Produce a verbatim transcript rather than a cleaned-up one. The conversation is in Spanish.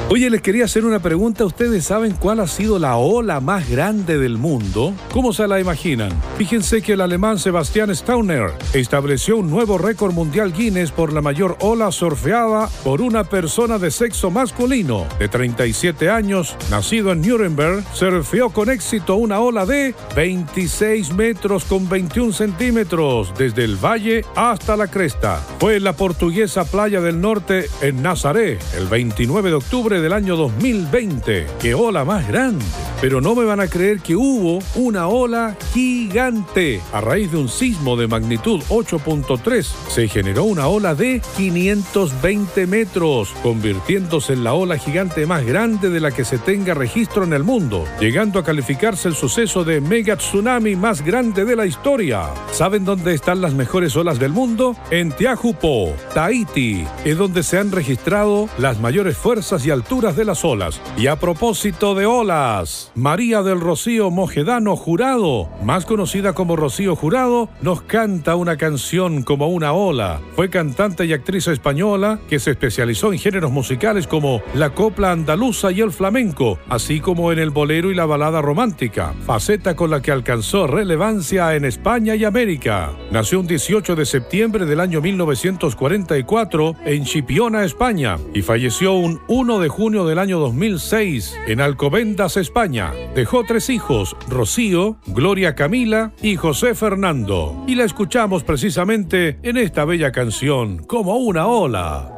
Oye, les quería hacer una pregunta. ¿Ustedes saben cuál ha sido la ola más grande del mundo? ¿Cómo se la imaginan? Fíjense que el alemán Sebastian Stauner estableció un nuevo récord mundial Guinness por la mayor ola surfeada por una persona de sexo masculino. De treinta y siete años, nacido en Nuremberg, surfeó con éxito una ola de veintiséis metros con veintiún centímetros desde el valle hasta la cresta. Fue en la portuguesa Playa del Norte en Nazaré, el veintinueve de octubre del año dos mil veinte. ¡Qué ola más grande! Pero no me van a creer que hubo una ola gigante. A raíz de un sismo de magnitud ocho punto tres, se generó una ola de quinientos veinte metros, convirtiéndose en la ola gigante más grande de la que se tenga registro en el mundo, llegando a calificarse el suceso de mega tsunami más grande de la historia. ¿Saben dónde están las mejores olas del mundo? En Teahupo'o, Tahití, es donde se han registrado las mayores fuerzas y alturas de las olas. Y a propósito de olas, María del Rocío Mojedano Jurado, más conocida como Rocío Jurado, nos canta una canción como una ola. Fue cantante y actriz española que se especializó en géneros musicales como la copla andaluza y el flamenco, así como en el bolero y la balada romántica, faceta con la que alcanzó relevancia en España y América. Nació un dieciocho de septiembre del año mil novecientos cuarenta y cuatro en Chipiona, España, y falleció un uno de junio del año dos mil seis en Alcobendas, España. Dejó tres hijos, Rocío, Gloria Camila y José Fernando. Y la escuchamos precisamente en esta bella canción, como una ola.